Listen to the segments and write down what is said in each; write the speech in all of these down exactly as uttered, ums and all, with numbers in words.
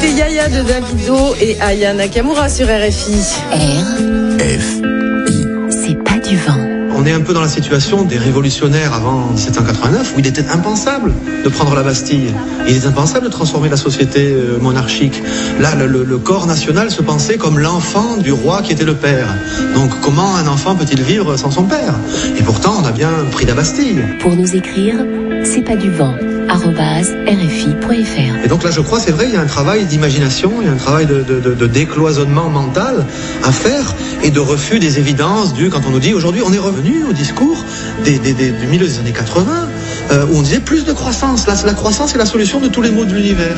C'était Yaya de Davido et Aya Nakamura sur R F I. R F I. C'est pas du vent. On est un peu dans la situation des révolutionnaires avant dix-sept cent quatre-vingt-neuf où il était impensable de prendre la Bastille. Il est impensable de transformer la société monarchique. Là, le, le, le corps national se pensait comme l'enfant du roi qui était le père. Donc comment un enfant peut-il vivre sans son père? Et pourtant, on a bien pris la Bastille. Pour nous écrire, c'est pas du vent. arobase r f i point f r. Et donc là, je crois, c'est vrai, il y a un travail d'imagination, il y a un travail de, de, de, de décloisonnement mental à faire et de refus des évidences du, quand on nous dit aujourd'hui, on est revenu au discours des, des, des, du milieu des années quatre-vingts, euh, où on disait plus de croissance. La, la croissance est la solution de tous les maux de l'univers.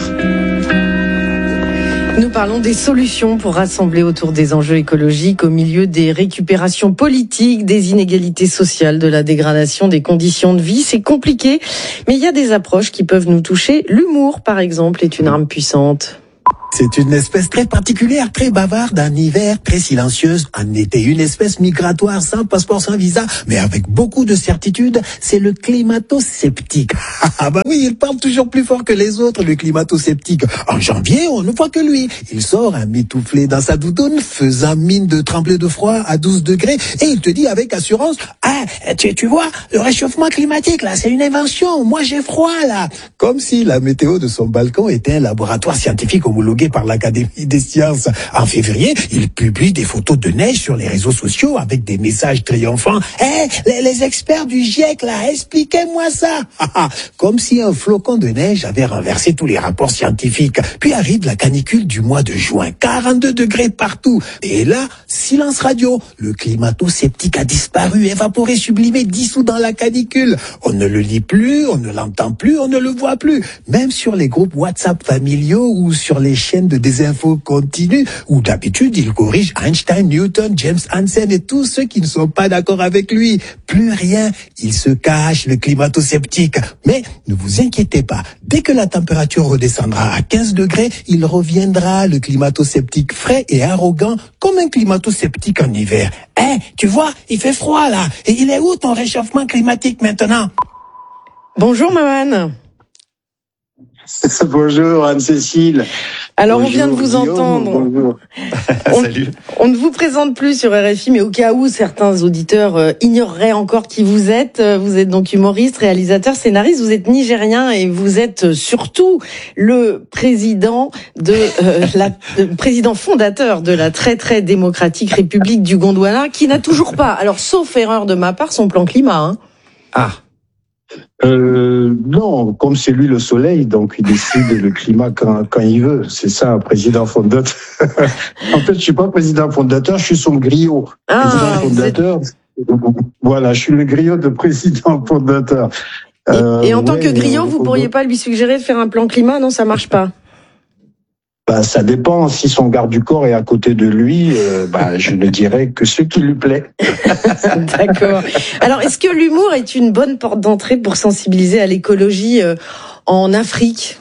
Nous parlons des solutions pour rassembler autour des enjeux écologiques au milieu des récupérations politiques, des inégalités sociales, de la dégradation des conditions de vie. C'est compliqué, mais il y a des approches qui peuvent nous toucher. L'humour, par exemple, est une arme puissante. C'est une espèce très particulière, très bavarde en hiver, très silencieuse en été. Une espèce migratoire sans passeport, sans visa, mais avec beaucoup de certitude. C'est le climato-sceptique. Ah bah oui, il parle toujours plus fort que les autres, le climato-sceptique. En janvier, on ne voit que lui. Il sort un mitouflé dans sa doudoune, faisant mine de trembler de froid à douze degrés, et il te dit avec assurance, ah, tu, tu vois, le réchauffement climatique, là, c'est une invention. Moi, j'ai froid, là. Comme si la météo de son balcon était un laboratoire scientifique homologué par l'Académie des sciences. En février, il publie des photos de neige sur les réseaux sociaux avec des messages triomphants. Eh, hey, les, les experts du GIEC, là, expliquez-moi ça. Comme si un flocon de neige avait renversé tous les rapports scientifiques. Puis arrive la canicule du mois de juin. quarante-deux degrés partout. Et là, silence radio. Le climato-sceptique a disparu, évaporé, sublimé, dissous dans la canicule. On ne le lit plus, on ne l'entend plus, on ne le voit plus. Même sur les groupes WhatsApp familiaux ou sur les chaînes de désinfo continue, où d'habitude il corrige Einstein, Newton, James Hansen et tous ceux qui ne sont pas d'accord avec lui. Plus rien, il se cache, le climato-sceptique. Mais ne vous inquiétez pas, dès que la température redescendra à quinze degrés, il reviendra, le climato-sceptique frais et arrogant, comme un climato-sceptique en hiver. Eh, hey, tu vois, il fait froid là, et il est où ton réchauffement climatique maintenant? Bonjour Maman. Bonjour Anne-Cécile. Alors bonjour, on vient de vous Guillaume, entendre. Bonjour. On, Salut. On ne vous présente plus sur R F I, mais au cas où certains auditeurs euh, ignoreraient encore qui vous êtes, euh, vous êtes donc humoriste, réalisateur, scénariste, vous êtes nigérien et vous êtes surtout le président de euh, la le président fondateur de la très très démocratique République du Gondwana, qui n'a toujours pas, alors sauf erreur de ma part, son plan climat. Hein. Ah. Euh, non, comme c'est lui le soleil, donc il décide le climat quand, quand il veut. C'est ça, un président fondateur. En fait, je suis pas président fondateur, je suis son griot. Ah, président fondateur. Êtes... Voilà, je suis le griot de président fondateur. Et, euh, et en tant ouais, que griot, euh, vous pourriez pas lui suggérer de faire un plan climat? Non, ça marche pas. Bah, ça dépend. Si son garde du corps est à côté de lui, euh, bah, je ne dirais que ce qui lui plaît. D'accord. Alors, est-ce que l'humour est une bonne porte d'entrée pour sensibiliser à l'écologie euh, en Afrique?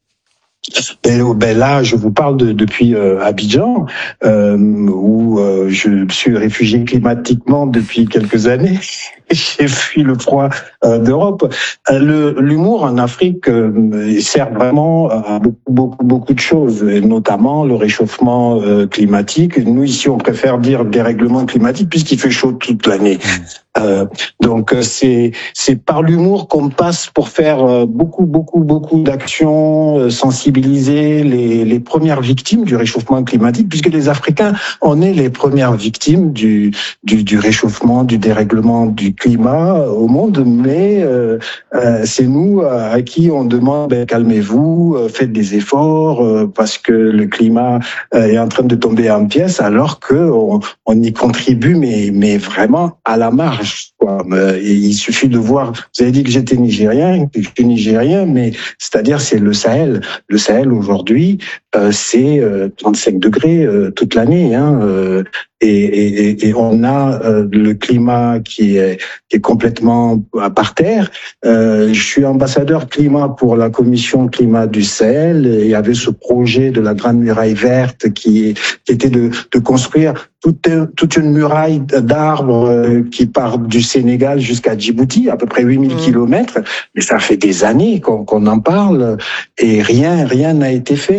Ben, ben là, je vous parle de, depuis euh, Abidjan, euh, où euh, je suis réfugié climatiquement depuis quelques années. J'ai fui le froid euh, d'Europe. Le, l'humour en Afrique euh, sert vraiment à beaucoup, beaucoup, beaucoup de choses, et notamment le réchauffement euh, climatique. Nous, ici, on préfère dire dérèglement climatique puisqu'il fait chaud toute l'année. Euh, donc, c'est c'est par l'humour qu'on passe pour faire euh, beaucoup, beaucoup, beaucoup d'actions, euh, sensibiliser les, les premières victimes du réchauffement climatique, puisque les Africains, on est les premières victimes du, du, du réchauffement, du dérèglement du climat au monde, mais euh, euh, c'est nous à qui on demande ben, calmez-vous, euh, faites des efforts euh, parce que le climat euh, est en train de tomber en pièces, alors que on, on y contribue, mais mais vraiment à la marge. Quoi. Et il suffit de voir. Vous avez dit que j'étais nigérien, que je suis nigérien, mais c'est-à-dire c'est le Sahel. Le Sahel aujourd'hui, euh, c'est euh, trente-cinq degrés euh, toute l'année. Hein, euh, Et, et, et on a euh, le climat qui est, qui est complètement par terre. Euh, je suis ambassadeur climat pour la commission climat du Sahel. Et il y avait ce projet de la Grande Muraille Verte qui, est, qui était de, de construire toute, toute une muraille d'arbres euh, qui part du Sénégal jusqu'à Djibouti, à peu près huit mille mmh. kilomètres. Mais ça fait des années qu'on, qu'on en parle et rien rien n'a été fait. Donc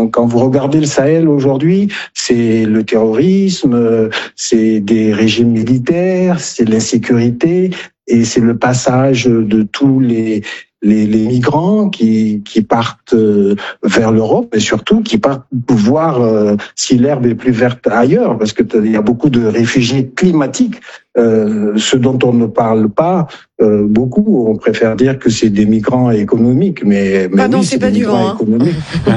quand vous regardez le Sahel aujourd'hui, c'est le terrorisme, c'est des régimes militaires, c'est l'insécurité et c'est le passage de tous les Les, les migrants qui, qui partent vers l'Europe et surtout qui partent voir euh, si l'herbe est plus verte ailleurs, parce que il y a beaucoup de réfugiés climatiques, euh, ce dont on ne parle pas euh, beaucoup. On préfère dire que c'est des migrants économiques, mais, mais Pardon, oui, c'est, c'est pas des du migrants vent. économiques.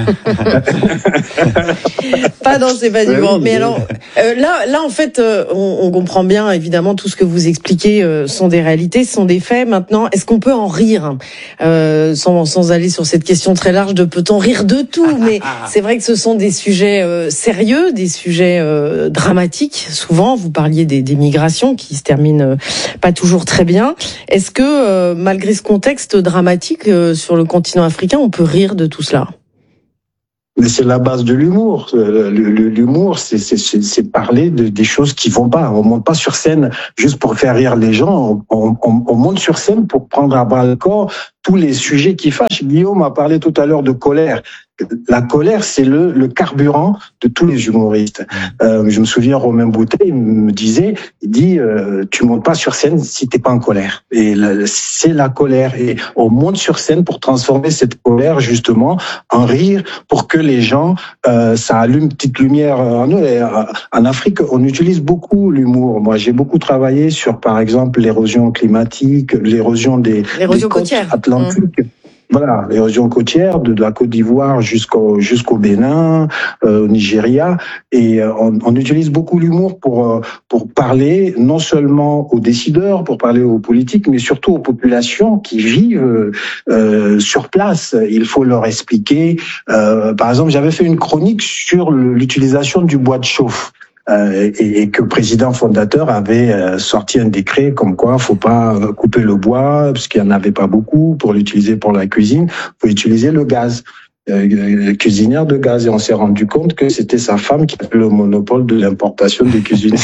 Pardon, c'est pas du Ouais, vent. oui, Mais mais- alors, euh, là, là, en fait, euh, on, on comprend bien, évidemment, tout ce que vous expliquez euh, sont des réalités, sont des faits. Maintenant, est-ce qu'on peut en rire, euh, sans, sans aller sur cette question très large de peut-on rire de tout? Mais c'est vrai que ce sont des sujets euh, sérieux, des sujets euh, dramatiques. Souvent, vous parliez des, des migrations qui se terminent euh, pas toujours très bien. Est-ce que, euh, malgré ce contexte dramatique euh, sur le continent africain, on peut rire de tout cela? Mais c'est la base de l'humour. Le- le- L'humour, c'est, c'est, c'est c'est parler de, des choses qui vont pas. On monte pas sur scène juste pour faire rire les gens. On, on, on monte sur scène pour prendre à bras le corps tous les sujets qui fâchent. Guillaume a parlé tout à l'heure de colère. La colère, c'est le, le carburant de tous les humoristes. Euh, je me souviens, Romain Boutet il me disait, il dit, euh, tu montes pas sur scène si t'es pas en colère. Et la- c'est la colère. Et on monte sur scène pour transformer cette colère justement en rire, pour que les gens, euh, ça allume une petite lumière en eux. Et, euh, en Afrique, on utilise beaucoup l'humour. Moi, j'ai beaucoup travaillé sur, par exemple, l'érosion climatique, l'érosion des, L'érosion des côtes côtière. atlantiques. Voilà, l'érosion côtière de, de la Côte d'Ivoire jusqu'au jusqu'au Bénin, euh, au Nigeria, et euh, on, on utilise beaucoup l'humour pour euh, pour parler non seulement aux décideurs, pour parler aux politiques, mais surtout aux populations qui vivent euh, sur place. Il faut leur expliquer. Euh, par exemple, j'avais fait une chronique sur le- l'utilisation du bois de chauffe. Euh, et, et que le président fondateur avait euh, sorti un décret comme quoi faut pas euh, couper le bois parce qu'il y en avait pas beaucoup pour l'utiliser pour la cuisine, faut utiliser le gaz. Euh, cuisinière de gaz, et on s'est rendu compte que c'était sa femme qui avait le monopole de l'importation des cuisinières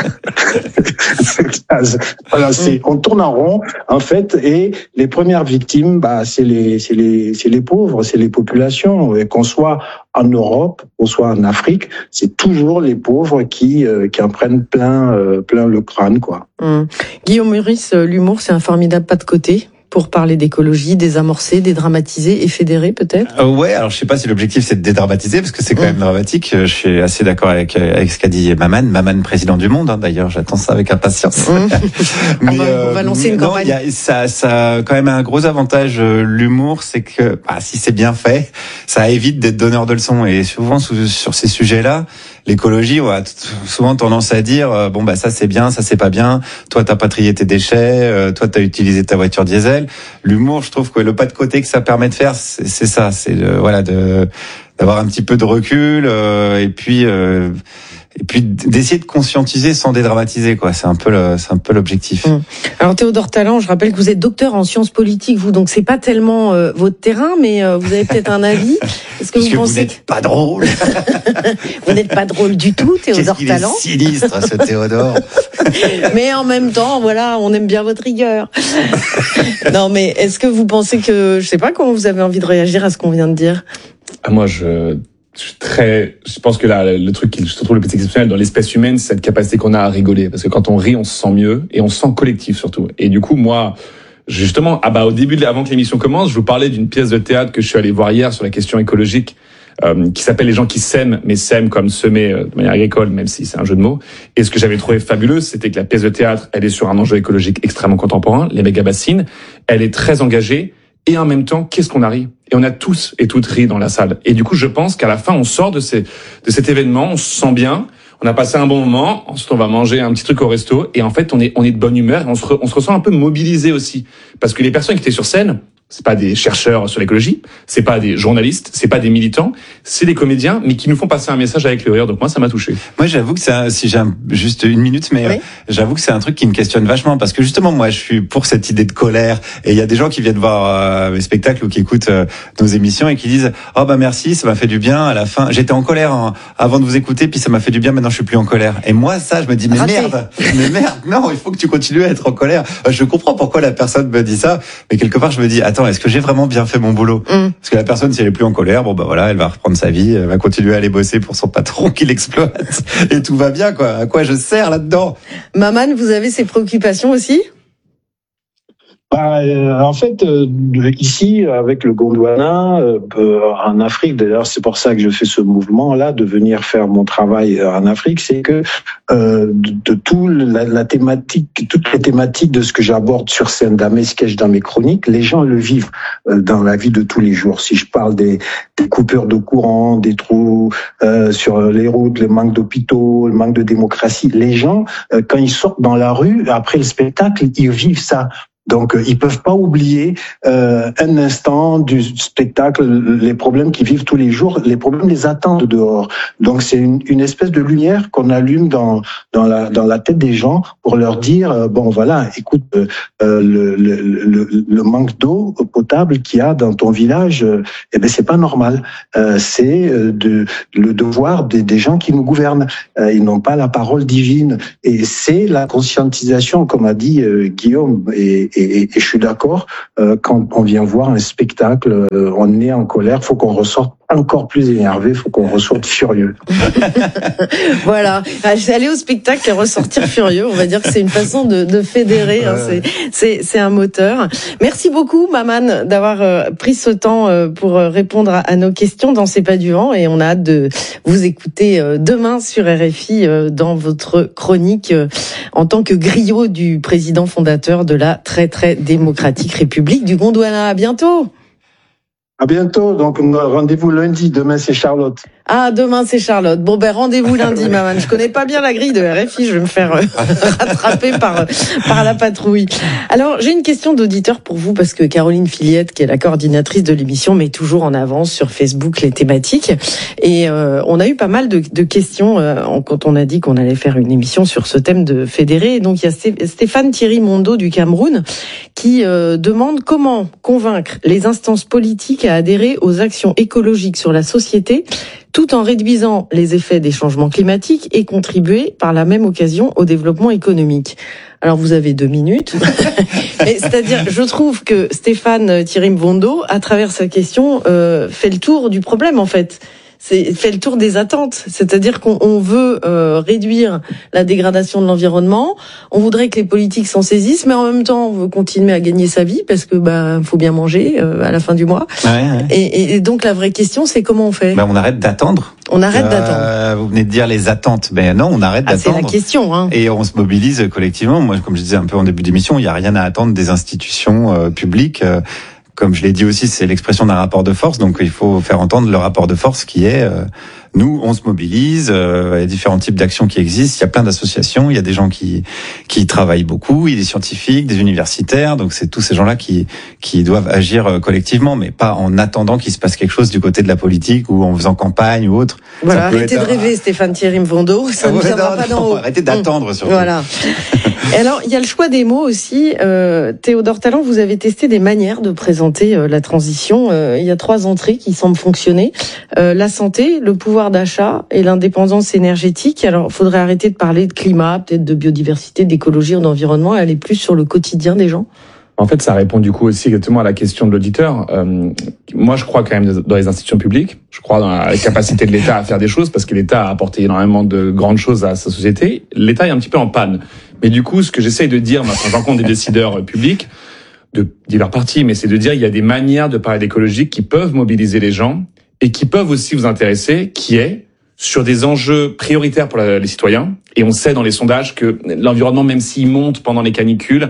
de gaz. Voilà, c'est, on tourne en rond en fait, et les premières victimes, bah c'est les c'est les c'est les pauvres, c'est les populations, et qu'on soit en Europe, qu'on soit en Afrique, c'est toujours les pauvres qui euh, qui en prennent plein euh, plein le crâne, quoi. Hum. Guillaume Meurice, euh, l'humour, c'est un formidable pas de côté pour parler d'écologie, désamorcer, dédramatiser et fédérer peut-être. Euh, ouais, alors je sais pas si l'objectif c'est de dédramatiser parce que c'est quand Mmh. même dramatique. Je suis assez d'accord avec avec ce qu'a dit Maman, Maman président du monde. Hein, d'ailleurs, j'attends ça avec impatience. Mmh. Mais, on, va, on va lancer une non, campagne. il y a, ça, ça a quand même un gros avantage. euh, L'humour, c'est que bah, si c'est bien fait, ça évite d'être donneur de leçons. Et souvent sous, sur ces sujets-là, l'écologie, on a t- souvent tendance à dire euh, bon bah ça c'est bien, ça c'est pas bien. Toi t'as pas trié tes déchets, euh, toi t'as utilisé ta voiture diesel. L'humour, je trouve que le pas de côté que ça permet de faire, c'est, c'est ça, c'est de, voilà de d'avoir un petit peu de recul euh, et puis euh, et puis d'essayer de conscientiser sans dédramatiser, quoi. C'est un peu le, c'est un peu l'objectif. Mmh. Alors Théodore Tallant, je rappelle que vous êtes docteur en sciences politiques, vous, donc c'est pas tellement euh, votre terrain, mais euh, vous avez peut-être un avis. Est-ce que Parce vous que vous pensez n'êtes pas drôle. que vous n'êtes pas drôle du tout, Théodore Qu'est-ce qu'il est Tallant? sinistre, ce Théodore. Mais en même temps, voilà, on aime bien votre rigueur. Non, mais est-ce que vous pensez que, je sais pas, comment vous avez envie de réagir à ce qu'on vient de dire? Ah, moi, je, je suis très, je pense que là, le truc qui, je trouve le plus exceptionnel dans l'espèce humaine, c'est cette capacité qu'on a à rigoler. Parce que quand on rit, on se sent mieux et on se sent collectif surtout. Et du coup, moi, justement, ah bah, au début, de, avant que l'émission commence, je vous parlais d'une pièce de théâtre que je suis allé voir hier sur la question écologique, euh, qui s'appelle Les gens qui sèment, mais sèment comme semer euh, de manière agricole, même si c'est un jeu de mots. Et ce que j'avais trouvé fabuleux, c'était que la pièce de théâtre, elle est sur un enjeu écologique extrêmement contemporain, les méga-bassines. Elle est très engagée. Et en même temps, qu'est-ce qu'on a ri? Et on a tous et toutes ri dans la salle. Et du coup, je pense qu'à la fin, on sort de, ces, de cet événement, on se sent bien, on a passé un bon moment, ensuite on va manger un petit truc au resto, et en fait, on est, on est de bonne humeur, et on se, re, on se ressent un peu mobilisé aussi. Parce que les personnes qui étaient sur scène, c'est pas des chercheurs sur l'écologie, c'est pas des journalistes, c'est pas des militants, c'est des comédiens, mais qui nous font passer un message avec le rire. Donc moi, ça m'a touché. Moi, j'avoue que c'est si j'ai un, juste une minute, mais Oui. euh, j'avoue que c'est un truc qui me questionne vachement parce que justement, moi, je suis pour cette idée de colère. Et il y a des gens qui viennent voir euh, mes spectacles ou qui écoutent euh, nos émissions et qui disent oh bah merci, ça m'a fait du bien. À la fin, j'étais en colère hein, avant de vous écouter, puis ça m'a fait du bien. Maintenant, je suis plus en colère. Et moi, ça, je me dis mais Raté. merde, mais merde, non, il faut que tu continues à être en colère. Euh, Je comprends pourquoi la personne me dit ça, mais quelque part, je me dis attends. attends, est-ce que j'ai vraiment bien fait mon boulot? mm. Parce que la personne, si elle est plus en colère, bon bah voilà, elle va reprendre sa vie, elle va continuer à aller bosser pour son patron qui l'exploite et tout va bien, quoi. À quoi je sers là-dedans? Maman, vous avez ces préoccupations aussi? Bah, euh, en fait, euh, ici, avec le Gondwana, euh, en Afrique, d'ailleurs, c'est pour ça que je fais ce mouvement-là, de venir faire mon travail en Afrique, c'est que euh, de, de tout la, la thématique, toutes les thématiques de ce que j'aborde sur scène, dans mes sketchs, dans mes chroniques, les gens le vivent euh, dans la vie de tous les jours. Si je parle des, des coupures de courant, des trous euh, sur les routes, le manque d'hôpitaux, le manque de démocratie, les gens, euh, quand ils sortent dans la rue, après le spectacle, ils vivent ça. Donc, ils peuvent pas oublier euh, un instant du spectacle, les problèmes qu'ils vivent tous les jours, les problèmes les attendent dehors. Donc, c'est une, une espèce de lumière qu'on allume dans dans la dans la tête des gens pour leur dire euh, bon voilà, écoute, euh, le, le, le le manque d'eau potable qu'il y a dans ton village, euh, eh ben c'est pas normal. Euh, c'est de le devoir des, des gens qui nous gouvernent. Euh, ils n'ont pas la parole divine et c'est la conscientisation, comme a dit euh, Guillaume et Et, et, et je suis d'accord, euh, quand on vient voir un spectacle, euh, on est en colère, faut qu'on ressorte encore plus énervé, faut qu'on ressorte furieux. Voilà, aller au spectacle et ressortir furieux, on va dire que c'est une façon de, de fédérer, hein, c'est, c'est, c'est un moteur. Merci beaucoup, Maman, d'avoir euh, pris ce temps euh, pour répondre à, à nos questions dans C'est pas du vent, et on a hâte de vous écouter euh, demain sur R F I euh, dans votre chronique euh, en tant que griot du président fondateur de la très très démocratique République du Gondwana. À bientôt. À bientôt. Donc, rendez-vous lundi. Demain, c'est Charlotte. Ah, demain, c'est Charlotte. Bon, ben, rendez-vous lundi, Maman. Je connais pas bien la grille de R F I. Je vais me faire euh, rattraper par, par la patrouille. Alors, j'ai une question d'auditeur pour vous, parce que Caroline Filiette, qui est la coordinatrice de l'émission, met toujours en avance sur Facebook les thématiques. Et euh, on a eu pas mal de, de questions euh, quand on a dit qu'on allait faire une émission sur ce thème de fédérer. Et donc, il y a Stéphane Thierry Mondo du Cameroun qui euh, demande comment convaincre les instances politiques à adhérer aux actions écologiques sur la société, tout en réduisant les effets des changements climatiques et contribuer par la même occasion au développement économique. Alors vous avez deux minutes. Mais c'est-à-dire, je trouve que Stéphane Thierry Mvondo, à travers sa question, euh, fait le tour du problème en fait. C'est fait le tour des attentes, c'est-à-dire qu'on on veut euh, réduire la dégradation de l'environnement, on voudrait que les politiques s'en saisissent, mais en même temps on veut continuer à gagner sa vie parce que bah faut bien manger euh, à la fin du mois. Ouais, ouais. Et, et donc la vraie question c'est comment on fait. Bah on arrête d'attendre. On arrête euh, d'attendre. Vous venez de dire les attentes, ben non, on arrête ah, d'attendre. C'est la question, hein. Et on se mobilise collectivement. Moi, comme je disais un peu en début d'émission, il y a rien à attendre des institutions euh, publiques. Euh, Comme je l'ai dit aussi, c'est l'expression d'un rapport de force, donc il faut faire entendre le rapport de force qui est euh, nous, on se mobilise, euh, il y a différents types d'actions qui existent, il y a plein d'associations, il y a des gens qui qui travaillent beaucoup, il y a des scientifiques, des universitaires, donc c'est tous ces gens-là qui qui doivent agir collectivement, mais pas en attendant qu'il se passe quelque chose du côté de la politique ou en faisant campagne ou autre. Voilà, arrêtez de rêver, Stéphane Thierry Mvondo, ça ne viendra pas d'en haut. Arrêtez d'attendre surtout. Voilà. Et alors, il y a le choix des mots aussi. Euh, Théodore Tallant, vous avez testé des manières de présenter euh, la transition. Euh, il y a trois entrées qui semblent fonctionner. Euh, la santé, le pouvoir d'achat et l'indépendance énergétique. Alors, il faudrait arrêter de parler de climat, peut-être de biodiversité, d'écologie ou d'environnement et aller plus sur le quotidien des gens. En fait, ça répond du coup aussi exactement à la question de l'auditeur. Euh, moi, je crois quand même dans les institutions publiques. Je crois dans la capacité de l'État à faire des choses parce que l'État a apporté énormément de grandes choses à sa société. L'État est un petit peu en panne. Mais du coup, ce que j'essaye de dire, moi, quand je rencontre des décideurs publics de divers partis, mais c'est de dire il y a des manières de parler d'écologie qui peuvent mobiliser les gens et qui peuvent aussi vous intéresser, qui est sur des enjeux prioritaires pour la, les citoyens. Et on sait dans les sondages que l'environnement, même s'il monte pendant les canicules,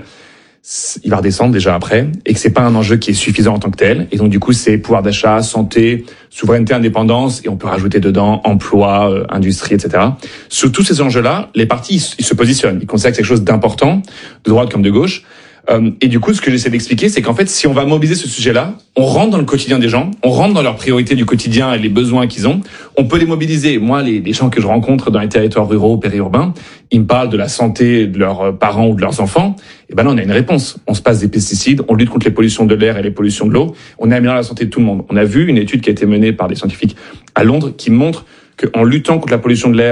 il va redescendre déjà après, et que c'est pas un enjeu qui est suffisant en tant que tel. Et donc du coup, c'est pouvoir d'achat, santé, souveraineté, indépendance, et on peut rajouter dedans emploi, euh, industrie, et cetera. Sur tous ces enjeux-là, les partis ils se positionnent, ils considèrent que c'est quelque chose d'important, de droite comme de gauche. Euh, et du coup, ce que j'essaie d'expliquer, c'est qu'en fait, si on va mobiliser ce sujet-là, on rentre dans le quotidien des gens, on rentre dans leurs priorités du quotidien et les besoins qu'ils ont. On peut les mobiliser. Moi, les, les gens que je rencontre dans les territoires ruraux, périurbains, ils me parlent de la santé de leurs parents ou de leurs enfants. Et ben là, on a une réponse. On se passe des pesticides, on lutte contre les pollutions de l'air et les pollutions de l'eau. On améliore la santé de tout le monde. On a vu une étude qui a été menée par des scientifiques à Londres qui montre qu'en luttant contre la pollution de l'air et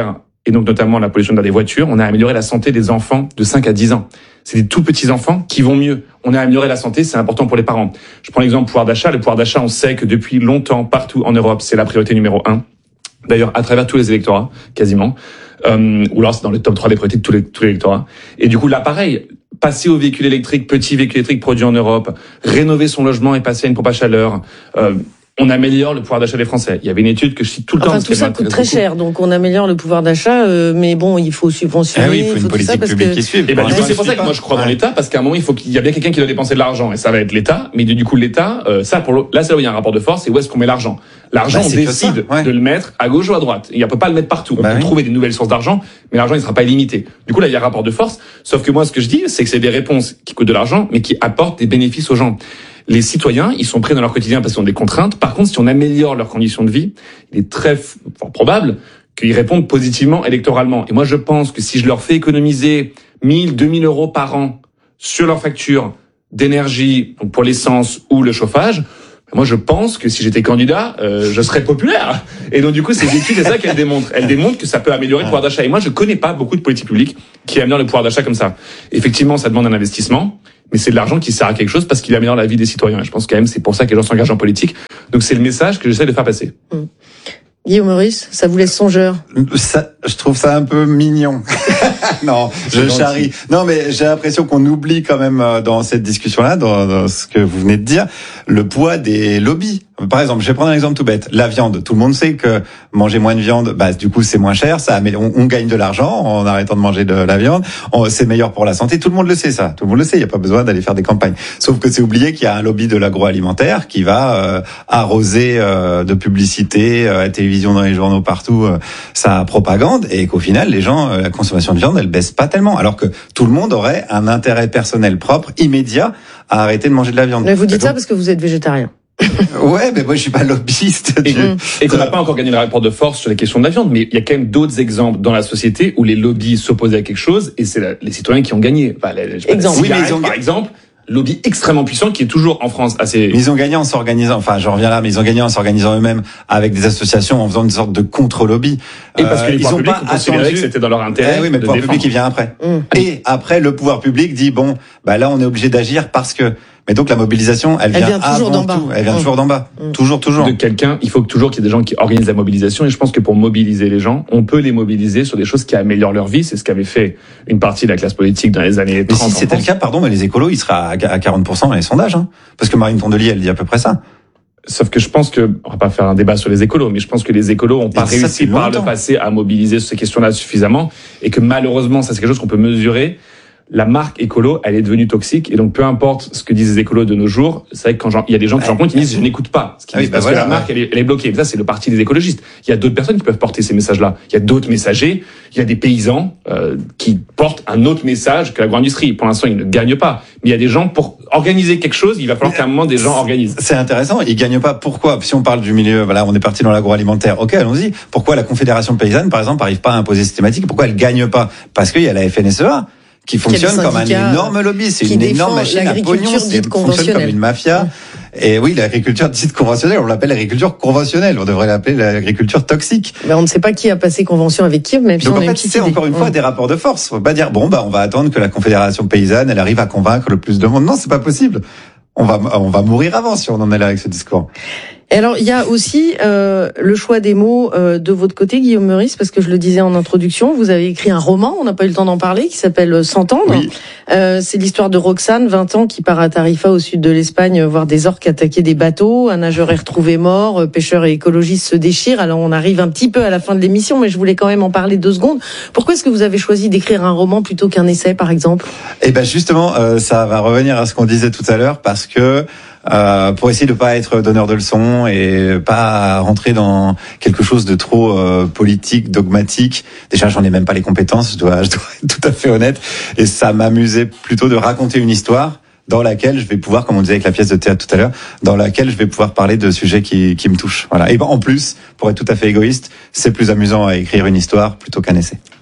et donc notamment la pollution dans les voitures, on a amélioré la santé des enfants de cinq à dix ans. C'est des tout petits enfants qui vont mieux. On a amélioré la santé, c'est important pour les parents. Je prends l'exemple pouvoir d'achat. Le pouvoir d'achat, on sait que depuis longtemps, partout en Europe, c'est la priorité numéro un. D'ailleurs, à travers tous les électorats, quasiment. Euh, ou alors c'est dans le top trois des priorités de tous les, tous les électorats. Et du coup, là, pareil, passer au véhicule électrique, petit véhicule électrique produit en Europe, rénover son logement et passer à une pompe à chaleur, euh, on améliore le pouvoir d'achat des Français. Il y avait une étude que je cite tout le enfin, temps. Enfin, tout ça coûte très beaucoup. cher, donc on améliore le pouvoir d'achat, euh, mais bon, il faut subventionner. Ah oui, il faut une faut politique tout ça parce publique que... qui suive. Et ben, bon, du coup, c'est pour ça pas. que moi je crois ouais. dans l'État, parce qu'à un moment, il faut qu'il y a bien quelqu'un qui doit dépenser de l'argent, et ça va être l'État. Mais du coup, l'État, euh, ça, pour le... là, c'est là où il y a un rapport de force, c'est où est-ce qu'on met l'argent. L'argent, bah, on décide ça, ouais. de le mettre à gauche ou à droite. Et on peut pas le mettre partout. On bah peut oui. trouver des nouvelles sources d'argent, mais l'argent, il sera pas illimité. Du coup, là, il y a un rapport de force. Sauf que moi, ce que je dis, c'est que c'est des réponses qui coûtent de l'argent, mais qui apportent des bénéfices aux gens. Les citoyens, ils sont pris dans leur quotidien parce qu'ils ont des contraintes. Par contre, si on améliore leurs conditions de vie, il est très fort probable qu'ils répondent positivement électoralement. Et moi, je pense que si je leur fais économiser mille, deux mille euros par an sur leur facture d'énergie, donc pour l'essence ou le chauffage, moi, je pense que si j'étais candidat, euh, je serais populaire. Et donc, du coup, ces études, c'est ça qu'elles démontrent. Elles démontrent que ça peut améliorer le pouvoir d'achat. Et moi, je connais pas beaucoup de politiques publiques qui améliorent le pouvoir d'achat comme ça. Effectivement, ça demande un investissement, mais c'est de l'argent qui sert à quelque chose parce qu'il améliore la vie des citoyens. Et je pense quand même c'est pour ça que les gens s'engagent en politique. Donc, c'est le message que j'essaie de faire passer. Mmh. Guillaume Meurice, ça vous laisse songeur? Ça, je trouve ça un peu mignon. Non, je charrie. Non, mais j'ai l'impression qu'on oublie quand même dans cette discussion-là, dans, dans ce que vous venez de dire, le poids des lobbies. Par exemple, je vais prendre un exemple tout bête. La viande. Tout le monde sait que manger moins de viande, bah, du coup, c'est moins cher. Ça, mais on, on gagne de l'argent en arrêtant de manger de la viande. On, c'est meilleur pour la santé. Tout le monde le sait, ça. Tout le monde le sait. Il n'y a pas besoin d'aller faire des campagnes. Sauf que c'est oublié qu'il y a un lobby de l'agroalimentaire qui va euh, arroser euh, de publicité, euh, à la télévision, dans les journaux, partout, euh, sa propagande, et qu'au final, les gens, euh, la consommation de viande, elle baisse pas tellement. Alors que tout le monde aurait un intérêt personnel propre, immédiat, à arrêter de manger de la viande. Mais vous dites donc, ça parce que vous êtes végétarien. Ouais, mais moi je suis pas lobbyiste. Et, du... et qu'on n'a pas encore gagné le rapport de force sur les questions de la viande, mais il y a quand même d'autres exemples dans la société où les lobbies s'opposaient à quelque chose et c'est la, les citoyens qui ont gagné. Enfin, les, je sais pas, exemple. la Oui, mais ils ont... par exemple, lobby extrêmement puissant qui est toujours en France assez. Mais ils ont gagné en s'organisant. Enfin, je reviens là, mais ils ont gagné en s'organisant eux-mêmes avec des associations, en faisant une sorte de contre-lobby. Et parce que les euh, pouvoirs ils ont publics pas ont considéré attendu... que c'était dans leur intérêt. Eh oui, mais le pouvoir défendre. public il vient après. Mmh. Et après, le pouvoir public dit bon, bah là, on est obligé d'agir parce que. Mais donc la mobilisation, elle, elle vient, vient toujours avant d'en bas. tout. Elle vient mmh. toujours d'en bas. Mmh. Toujours, toujours. De quelqu'un, il faut que toujours qu'il y ait des gens qui organisent la mobilisation. Et je pense que pour mobiliser les gens, on peut les mobiliser sur des choses qui améliorent leur vie. C'est ce qu'avait fait une partie de la classe politique dans les années trente. Mais si c'était le cas, pardon, mais les écolos, ils seraient à quarante pour cent dans les sondages, hein. Parce que Marine Tondelier, elle dit à peu près ça. Sauf que je pense que, on va pas faire un débat sur les écolos, mais je pense que les écolos ont pas réussi par le passé à mobiliser sur ces questions-là suffisamment, et que malheureusement, ça c'est quelque chose qu'on peut mesurer. La marque écolo, elle est devenue toxique, et donc peu importe ce que disent les écolos de nos jours, c'est vrai que quand j'en, il y a des gens qui j'en compte, ils disent je n'écoute pas, ce qui ah oui, disent bah parce voilà, que la marque ouais. elle est, elle est bloquée. Mais ça c'est le parti des écologistes. Il y a d'autres personnes qui peuvent porter ces messages-là. Il y a d'autres messagers, il y a des paysans euh, qui portent un autre message que l'agro-industrie. Pour l'instant, ils ne gagnent pas, mais il y a des gens pour organiser quelque chose. Il va falloir qu'à un moment des gens organisent. C'est intéressant. Ils gagnent pas. Pourquoi? Si on parle du milieu, voilà, on est parti dans l'agroalimentaire. Ok, allons-y. Pourquoi la Confédération paysanne, par exemple, n'arrive pas à imposer systématique? Pourquoi elle gagne pas? Parce qu'il y a la F N S E A. Qui fonctionne comme un énorme lobby, c'est une énorme machine à pognon, c'est fonctionne comme une mafia. Et oui, l'agriculture dite conventionnelle, on l'appelle l'agriculture conventionnelle, on devrait l'appeler l'agriculture toxique. Ben on ne sait pas qui a passé convention avec qui, même si donc on en a une fait, petite c'est idée. encore une fois mmh. des rapports de force. Faut pas dire bon bah on va attendre que la Confédération paysanne elle arrive à convaincre le plus de monde. Non, c'est pas possible. On va on va mourir avant si on en est là avec ce discours. Et alors, il y a aussi euh, le choix des mots euh, de votre côté, Guillaume Meurice, parce que je le disais en introduction, vous avez écrit un roman, on n'a pas eu le temps d'en parler, qui s'appelle S'entendre. Oui. Euh, c'est l'histoire de Roxane, vingt ans, qui part à Tarifa, au sud de l'Espagne, voir des orques attaquer des bateaux. Un nageur est retrouvé mort, pêcheurs et écologistes se déchirent. Alors, on arrive un petit peu à la fin de l'émission, mais je voulais quand même en parler deux secondes. Pourquoi est-ce que vous avez choisi d'écrire un roman plutôt qu'un essai, par exemple? Eh ben justement, euh, ça va revenir à ce qu'on disait tout à l'heure, parce que Euh, pour essayer de pas être donneur de leçons et pas rentrer dans quelque chose de trop euh, politique, dogmatique. Déjà, j'en ai même pas les compétences, je dois, je dois être tout à fait honnête. Et ça m'amusait plutôt de raconter une histoire dans laquelle je vais pouvoir, comme on disait avec la pièce de théâtre tout à l'heure, dans laquelle je vais pouvoir parler de sujets qui, qui me touchent. Voilà. Et ben, en plus, pour être tout à fait égoïste, c'est plus amusant à écrire une histoire plutôt qu'un essai.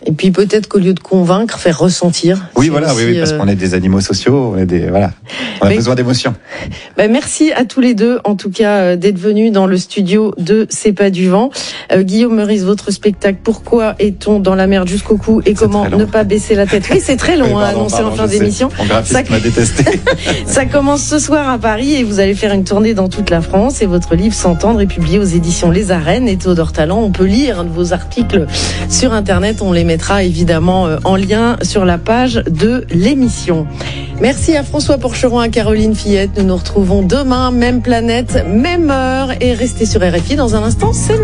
Et puis peut-être qu'au lieu de convaincre, faire ressentir. Oui, C'est voilà, aussi, oui, oui, parce euh, qu'on est des animaux sociaux, on est des, voilà, on a Mais- besoin d'émotions. Ben, merci à tous les deux, en tout cas, euh, d'être venus dans le studio de C'est pas du vent. Euh, Guillaume Meurice, votre spectacle, pourquoi est-on dans la merde jusqu'au cou et C'est comment très long. ne pas baisser la tête? Oui, c'est très long Oui, à pardon, annoncer pardon, en fin je sais. d'émission. Mon graphiste Ça- m'a détesté. Ça commence ce soir à Paris et vous allez faire une tournée dans toute la France et votre livre S'entendre est publié aux éditions Les Arènes et Théodore Talent. On peut lire vos articles sur Internet. On les mettra évidemment euh, en lien sur la page de l'émission. Merci à François Porcheron, à Caroline Fillette. Nous nous retrouvons demain, même planète, même heure et restez sur R F I dans un instant. C'est